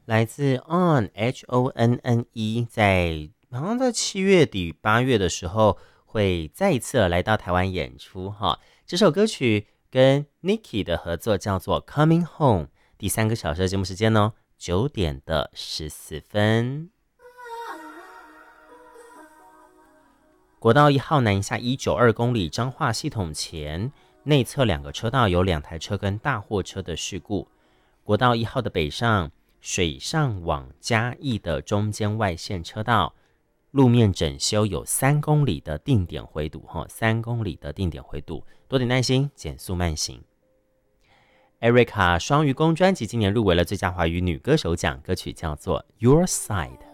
来自 On Honne，好像在7月底8月的时候会再一次来到台湾演出哈。这首歌曲跟 Niki 的合作叫做 Coming Home。第3个小时的节目时间呢9:14。国道1号南下192公里，彰化系统前内侧2个车道有2台车跟大货车的事故。国道1号的北上水上往嘉义的中间外线车道路面整修，有3公里的定点回堵，3公里的定点回堵，多点耐心，减速慢行。Erica 双鱼公专辑今年入围了最佳华语女歌手奖，歌曲叫做 Your Side。